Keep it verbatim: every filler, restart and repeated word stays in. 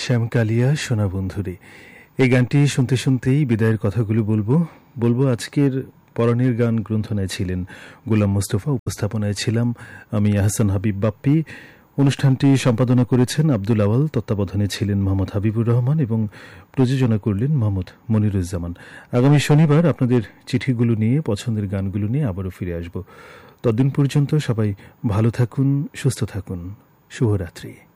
শ্যামকালিয়া সোনা বন্ধুরে, এই গানটি শুনতে শুনতেই বিদায়ের কথাগুলো বলবো বলবো আজকের পরাণের গান গ্রন্থনায় ছিলেন গোলাম মোস্তফা, উপস্থাপনায় ছিলাম আমি আহসান হাবিব বাপ্পি। অনুষ্ঠানটি সম্পাদনা করেছেন আব্দুল আওয়াল, তত্ত্বাবধানে ছিলেন মোহাম্মদ হাবিবুর রহমান এবং প্রযোজনা করলেন মোহাম্মদ মনিরুজ্জামান। আগামী শনিবার আপনাদের চিঠিগুলো নিয়ে, পছন্দের গানগুলো নিয়ে আবারও ফিরে আসব। ততদিন পর্যন্ত সবাই ভালো থাকুন, সুস্থ থাকুন। শুভরাত্রি।